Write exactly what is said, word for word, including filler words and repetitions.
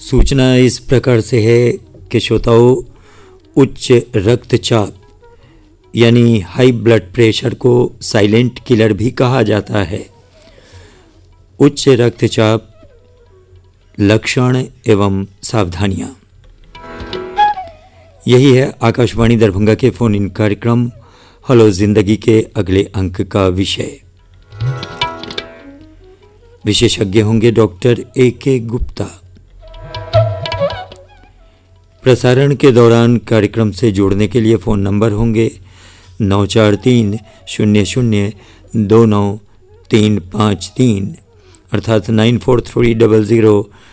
सूचना इस प्रकार से है कि श्रोताओं, उच्च रक्तचाप यानी हाई ब्लड प्रेशर को साइलेंट किलर भी कहा जाता है। उच्च रक्तचाप, लक्षण एवं सावधानियां, यही है आकाशवाणी दरभंगा के फोन इन कार्यक्रम हेलो जिंदगी के अगले अंक का विषय। विशेषज्ञ होंगे डॉक्टर ए के गुप्ता। प्रसारण के दौरान कार्यक्रम से जुड़ने के लिए फ़ोन नंबर होंगे नौ चार तीन शून्य शून्य दो नौ तीन पाँच तीन अर्थात nine four three double zero